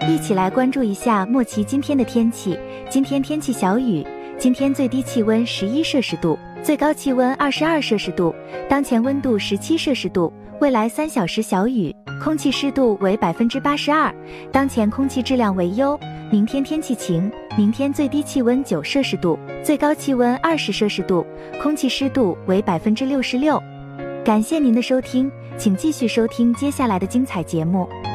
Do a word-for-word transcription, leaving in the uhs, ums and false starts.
一起来关注一下莫奇今天的天气。今天天气小雨，今天最低气温十一摄氏度，最高气温二十二摄氏度，当前温度十七摄氏度。未来三小时小雨，空气湿度为百分之八十二，当前空气质量为优。明天天气晴，明天最低气温九摄氏度，最高气温二十摄氏度，空气湿度为百分之六十六。感谢您的收听，请继续收听接下来的精彩节目。